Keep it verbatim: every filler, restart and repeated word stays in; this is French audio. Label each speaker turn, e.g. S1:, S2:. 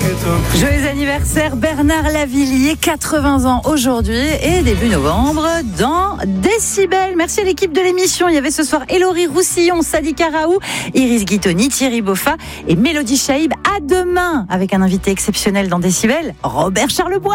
S1: Joyeux anniversaire Bernard Lavilliers, quatre-vingts ans aujourd'hui et début novembre dans Décibel. Merci à l'équipe de l'émission. Il y avait ce soir Hélory Roussillon, Sadi Karaou, Iris Guitoni, Thierry Boffa et Mélodie Chaïb. À demain avec un invité exceptionnel dans Décibel, Robert Charlebois.